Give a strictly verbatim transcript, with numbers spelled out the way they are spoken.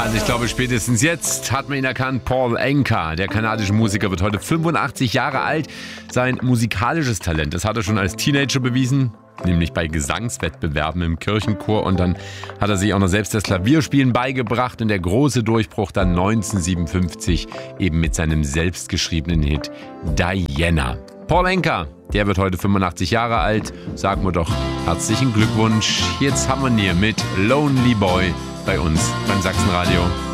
Also ich glaube, spätestens jetzt hat man ihn erkannt. Paul Anka, der kanadische Musiker, wird heute fünfundachtzig Jahre alt. Sein musikalisches Talent, das hat er schon als Teenager bewiesen, nämlich bei Gesangswettbewerben im Kirchenchor. Und dann hat er sich auch noch selbst das Klavierspielen beigebracht und der große Durchbruch dann neunzehnhundertsiebenundfünfzig eben mit seinem selbstgeschriebenen Hit Diana. Paul Anka, der wird heute fünfundachtzig Jahre alt. Sagen wir doch herzlichen Glückwunsch. Jetzt haben wir ihn hier mit Lonely Boy bei uns beim Sachsenradio.